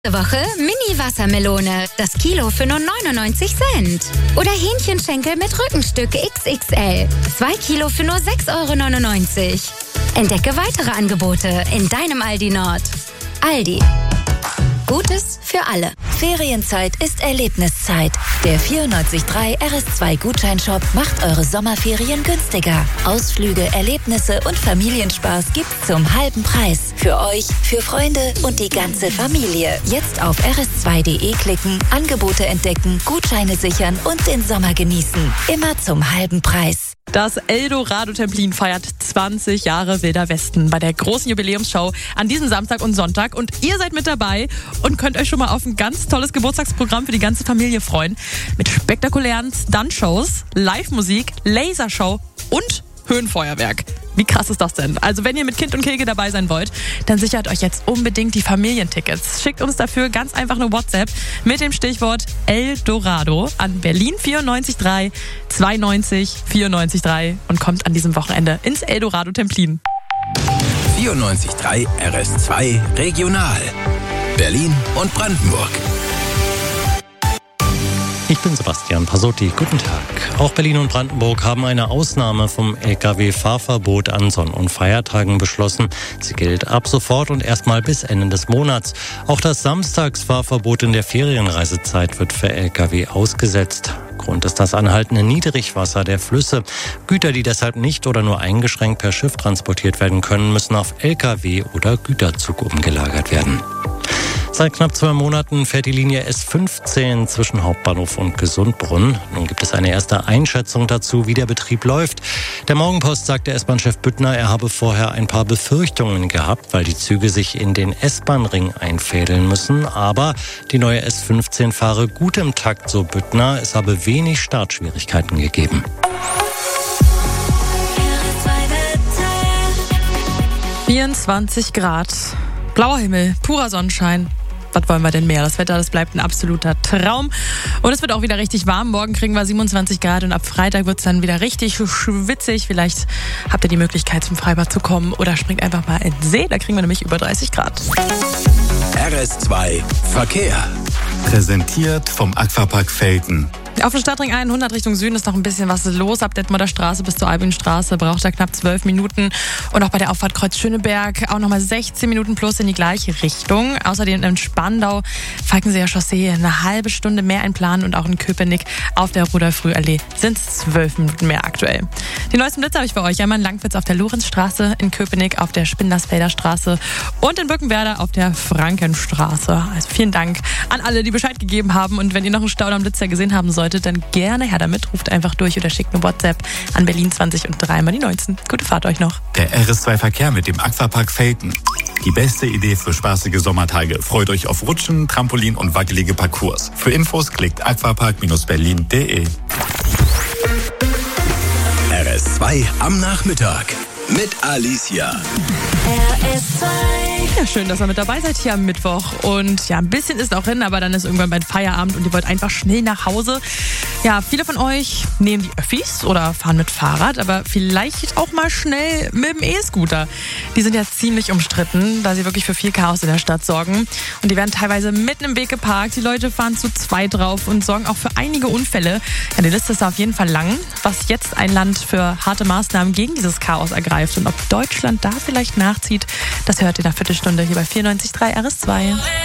Woche Mini-Wassermelone, das Kilo für nur 99 Cent. Oder Hähnchenschenkel mit Rückenstück XXL, 2 Kilo für nur 6,99 €. Entdecke weitere Angebote in deinem Aldi Nord. Aldi. Gutes für alle. Ferienzeit ist Erlebniszeit. Der 94.3 RS2 Gutscheinshop macht eure Sommerferien günstiger. Ausflüge, Erlebnisse und Familienspaß gibt's zum halben Preis. Für euch, für Freunde und die ganze Familie. Jetzt auf rs2.de klicken, Angebote entdecken, Gutscheine sichern und den Sommer genießen. Immer zum halben Preis. Das Eldorado Templin feiert 20 Jahre Wilder Westen bei der großen Jubiläumsshow an diesem Samstag und Sonntag. Und ihr seid mit dabei und könnt euch schon mal auf ein ganz tolles Geburtstagsprogramm für die ganze Familie freuen. Mit spektakulären Stunt-Shows, Live-Musik, Lasershow und Höhenfeuerwerk. Wie krass ist das denn? Also wenn ihr mit Kind und Kegel dabei sein wollt, dann sichert euch jetzt unbedingt die Familientickets. Schickt uns dafür ganz einfach eine WhatsApp mit dem Stichwort Eldorado an Berlin 94.3 92 94.3 und kommt an diesem Wochenende ins Eldorado Templin. 94.3 RS2 Regional. Berlin und Brandenburg. Ich bin Sebastian Pasotti. Guten Tag. Auch Berlin und Brandenburg haben eine Ausnahme vom Lkw-Fahrverbot an Sonn- und Feiertagen beschlossen. Sie gilt ab sofort und erstmal bis Ende des Monats. Auch das Samstagsfahrverbot in der Ferienreisezeit wird für Lkw ausgesetzt. Grund ist das anhaltende Niedrigwasser der Flüsse. Güter, die deshalb nicht oder nur eingeschränkt per Schiff transportiert werden können, müssen auf Lkw oder Güterzug umgelagert werden. Seit knapp 2 Monaten fährt die Linie S15 zwischen Hauptbahnhof und Gesundbrunnen. Nun gibt es eine erste Einschätzung dazu, wie der Betrieb läuft. Der Morgenpost sagt der S-Bahn-Chef Büttner, er habe vorher ein paar Befürchtungen gehabt, weil die Züge sich in den S-Bahn-Ring einfädeln müssen. Aber die neue S15 fahre gut im Takt, so Büttner. Es habe wenig Startschwierigkeiten gegeben. 24 Grad, blauer Himmel, purer Sonnenschein. Was wollen wir denn mehr? Das Wetter, das bleibt ein absoluter Traum. Und es wird auch wieder richtig warm. Morgen kriegen wir 27 Grad und ab Freitag wird es dann wieder richtig schwitzig. Vielleicht habt ihr die Möglichkeit, zum Freibad zu kommen oder springt einfach mal in den See. Da kriegen wir nämlich über 30 Grad. RS2 Verkehr. Präsentiert vom Aquapark Velten. Auf dem Stadtring 100 Richtung Süden ist noch ein bisschen was los. Ab Detmolder Straße bis zur Albinstraße braucht er knapp 12 Minuten. Und auch bei der Auffahrt Kreuz Schöneberg auch nochmal 16 Minuten plus in die gleiche Richtung. Außerdem in Spandau, Falkenseer Chaussee, eine halbe Stunde mehr einplanen. Und auch in Köpenick auf der Rudolf-Früh-Allee sind es 12 Minuten mehr aktuell. Die neuesten Blitze habe ich für euch. Einmal in Langwitz auf der Lorenzstraße, in Köpenick auf der Spindlersfelder Straße und in Bückenwerder auf der Frankenstraße. Also vielen Dank an alle, die Bescheid gegeben haben. Und wenn ihr noch einen Staudamm-Blitzer gesehen haben solltet, dann gerne her damit. Ruft einfach durch oder schickt eine WhatsApp an Berlin 20 und 3 mal die 19. Gute Fahrt euch noch. Der RS2 Verkehr mit dem Aquapark Velten. Die beste Idee für spaßige Sommertage. Freut euch auf Rutschen, Trampolin und wackelige Parcours. Für Infos klickt aquapark-berlin.de. RS2 am Nachmittag mit Alicia. RS2. Ja, schön, dass ihr mit dabei seid hier am Mittwoch. Und ja, ein bisschen ist auch hin, aber dann ist irgendwann bald Feierabend und ihr wollt einfach schnell nach Hause. Ja, viele von euch nehmen die Öffis oder fahren mit Fahrrad, aber vielleicht auch mal schnell mit dem E-Scooter. Die sind ja ziemlich umstritten, da sie wirklich für viel Chaos in der Stadt sorgen. Und die werden teilweise mitten im Weg geparkt. Die Leute fahren zu zweit drauf und sorgen auch für einige Unfälle. Ja, die Liste ist auf jeden Fall lang, was jetzt ein Land für harte Maßnahmen gegen dieses Chaos ergreift. Und ob Deutschland da vielleicht nachzieht, das hört ihr in einer Viertelstunde hier bei 94.3 RS2.